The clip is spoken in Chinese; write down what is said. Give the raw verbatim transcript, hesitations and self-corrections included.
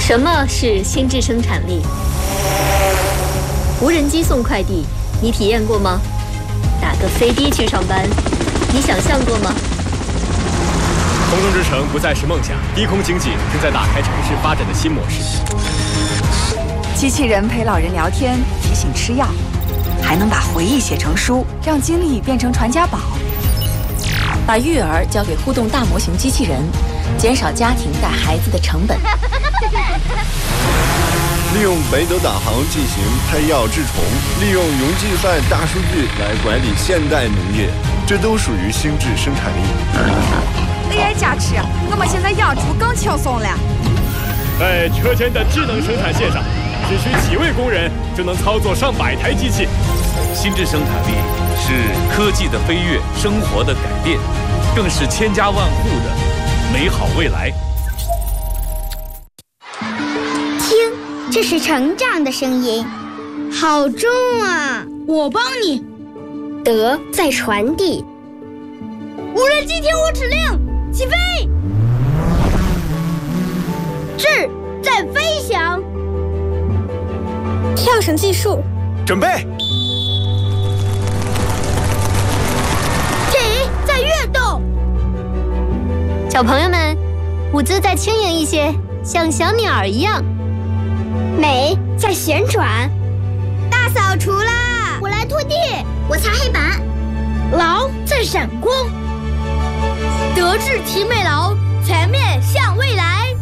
什么是心智生产力？无人机送快递，你体验过吗？打个飞的去上班，你想象过吗？ 空中之城不再是梦想，低空经济正在打开城市发展的新模式。 机器人陪老人聊天，提醒吃药，还能把回忆写成书，让经历变成传家宝。 把育儿交给互动大模型机器人，减少家庭带孩子的成本。 利用北斗导航进行配药治虫，利用云计算大数据来管理现代农业，这都属于心智生产力。 A I 加持，我们现在养猪更轻松了。 在车间的智能生产线上，只需几位工人就能操作上百台机器。 心智生产力是科技的飞跃，生活的改变，更是千家万户的美好未来。 听，这是成长的声音，好重啊！ 我帮你。 德在传递。 无人机听我指令，起飞！智在飞翔。 跳绳计数， 准备。 体在跃动。 小朋友们，舞姿再轻盈一些，像小鸟儿一样。 美在旋转。 大扫除啦！ 我来拖地，我擦黑板。 劳在闪光。德智体美劳，全面向未来。